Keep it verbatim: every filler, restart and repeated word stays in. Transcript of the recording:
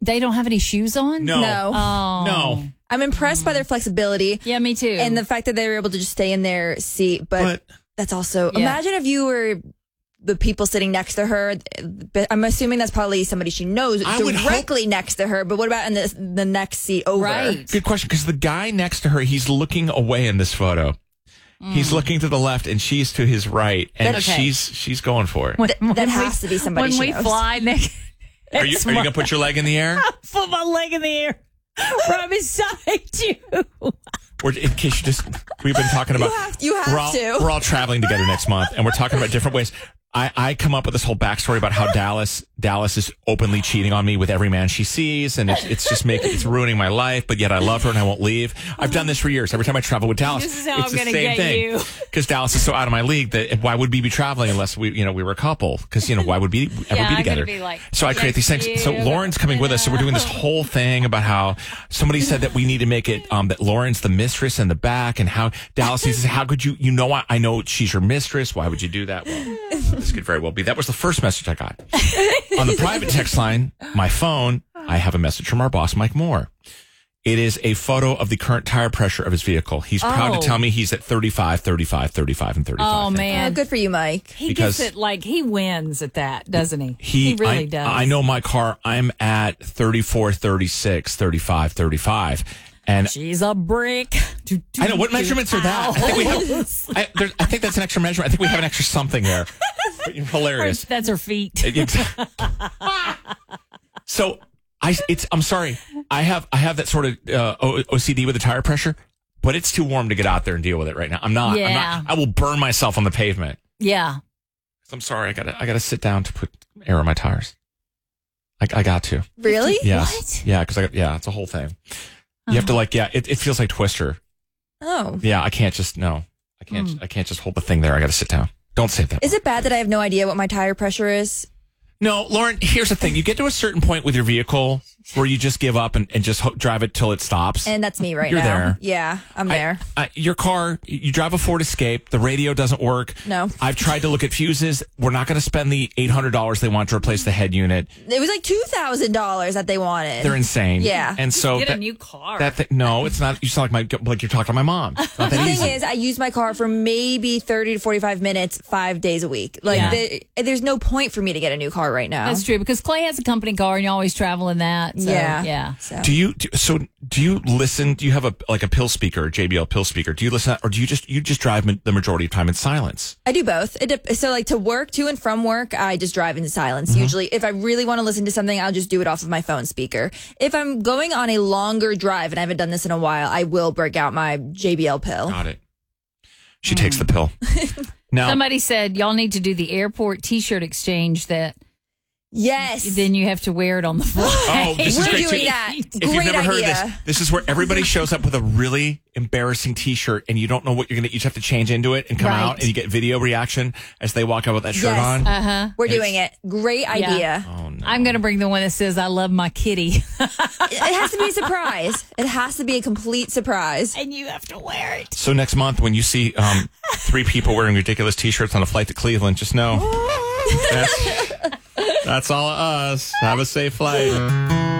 They don't have any shoes on? No. No. Oh. No. I'm impressed by their flexibility. Yeah, me too. And the fact that they were able to just stay in their seat. But, But that's also, Yeah. imagine if you were the people sitting next to her. But I'm assuming that's probably somebody she knows I would directly next to her. But what about in the, the next seat over? Right. good question, because the guy next to her, he's looking away in this photo. He's looking to the left, and she's to his right, and Okay. she's she's going for it. When- That when has we- to be somebody When she we knows. fly next. Are you, are you going to put your leg in the air? Put my leg in the air right beside you. Or in case you just, we've been talking about, You have- you have we're all, to. We're all traveling together next month, and we're talking about different ways. I, I come up with this whole backstory about how Dallas Dallas is openly cheating on me with every man she sees, and it's it's just making it's ruining my life. But yet I love her and I won't leave. I've done this for years. Every time I travel with Dallas, This is how it's I'm the gonna same get thing. you. Because Dallas is so out of my league that why would we be traveling unless we you know we were a couple? Because you know why would we ever Yeah, be I'm gonna together? be like, so I create these next things. to So you. Lauren's coming with us. So we're doing this whole thing about how somebody said that we need to make it um, that Lauren's the mistress in the back, and how Dallas says, "How could you? You know, I, I know she's your mistress. Why would you do that?" Well, this could very well be. That was the first message I got. On the private text line, my phone, I have a message from our boss, Mike Moore. It is a photo of the current tire pressure of his vehicle. He's proud Oh. to tell me he's at thirty-five, thirty-five, thirty-five, and thirty-five. Oh, Oh, man. good for you, Mike. He Because- gets it like he wins at that, doesn't he? He, really I, does. I know my car, I'm at thirty-four, thirty-six, thirty-five, thirty-five. And She's a brick. I know, what measurements are that? I think, we have, I, there, I think that's an extra measurement. I think we have an extra something there. Hilarious. That's her feet. Exactly. So I, it's. I'm sorry. I have. I have that sort of uh, O- OCD with the tire pressure, but it's too warm to get out there and deal with it right now. I'm not. I'm Yeah. not. I will burn myself on the pavement. Yeah. I'm sorry. I gotta. I gotta sit down to put air on my tires. I, I got to. Really? Yes. What? Yeah. Because I. Yeah. It's a whole thing. You have to like. Yeah. It, it feels like Twister. Oh. Yeah. I can't just. No. I can't. I can't just hold the thing there. I got to sit down. Don't say that. Is it bad that I have no idea what my tire pressure is? No, Lauren, here's the thing. You get to a certain point with your vehicle where you just give up and, and just ho- drive it till it stops. And that's me right You're now. there. Yeah, I'm I- there. I, your car, you drive a Ford Escape. The radio doesn't work. No. I've tried to look at fuses. We're not going to spend the eight hundred dollars they want to replace the head unit. It was like two thousand dollars that they wanted. They're insane. Yeah. And so Get a that, new car. that thi- no, it's not. You sound like my like you're talking to my mom. It's not that The easy. thing is, I use my car for maybe thirty to forty-five minutes, five days a week. Like, Yeah. the, there's no point for me to get a new car right now. That's true because Clay has a company car and you always travel in that. So, Yeah. Yeah. So. Do you do, so? Do you listen? Do you have a like a pill speaker, a J B L pill speaker? Do you listen, or do you just you just drive ma- the majority of time in silence? I do both. It dep- so, like, to work, to and from work, I just drive in silence. Mm-hmm. Usually, if I really want to listen to something, I'll just do it off of my phone speaker. If I'm going on a longer drive, and I haven't done this in a while, I will break out my J B L pill. Got it. She takes the pill. Now, Somebody said y'all need to do the airport T-shirt exchange. That Yes. then you have to wear it on the flight. Oh, this is We're great doing too. that. If Great you've never heard idea. this, this is where everybody shows up with a really embarrassing T-shirt, and you don't know what you're gonna. You just have to change into it and come Right. out, and you get video reaction as they walk out with that shirt Yes. on. Uh huh. We're It's- doing it. Great idea. Oh no! I'm going to bring the one that says "I love my kitty," It has to be a surprise. It has to be a complete surprise. and you have to wear it. So next month, when you see um, three people wearing ridiculous T-shirts on a flight to Cleveland, just know that's, that's all of us. Have a safe flight.